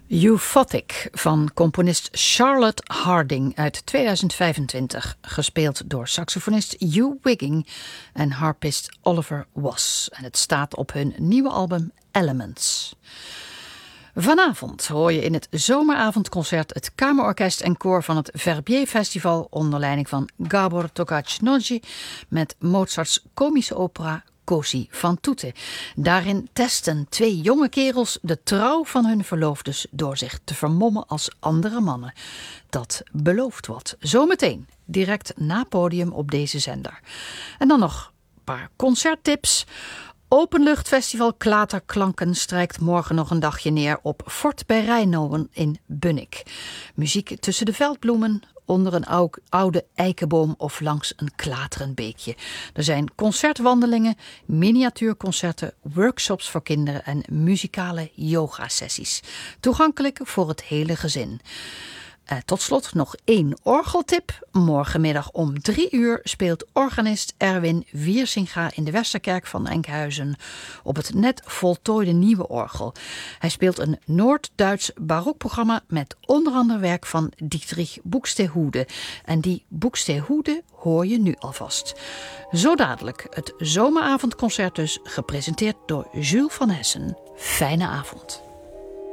Euphotic van componist Charlotte Harding uit 2025. Gespeeld door saxofonist Hugh Wigging en harpist Oliver Was. En het staat op hun nieuwe album Elements. Vanavond hoor je in het zomeravondconcert het kamerorkest en koor van het Verbier Festival onder leiding van Gábor Tokács-Nagy met Mozarts komische opera Così fan tutte. Daarin testen twee jonge kerels de trouw van hun verloofdes door zich te vermommen als andere mannen. Dat belooft wat. Zometeen, direct na podium op deze zender. En dan nog een paar concerttips. Openluchtfestival Klaterklanken strijkt morgen nog een dagje neer op Fort bij Rijnhoven in Bunnik. Muziek tussen de veldbloemen, onder een oude eikenboom of langs een klaterend beekje. Er zijn concertwandelingen, miniatuurconcerten, workshops voor kinderen en muzikale yogasessies. Toegankelijk voor het hele gezin. Tot slot nog 1 orgeltip. Morgenmiddag om 3:00 speelt organist Erwin Wiersinga in de Westerkerk van Enkhuizen op het net voltooide nieuwe orgel. Hij speelt een Noord-Duits barokprogramma met onder andere werk van Dietrich Buxtehude. En die Buxtehude hoor je nu alvast. Zo dadelijk het zomeravondconcert dus, gepresenteerd door Jules van Hessen. Fijne avond.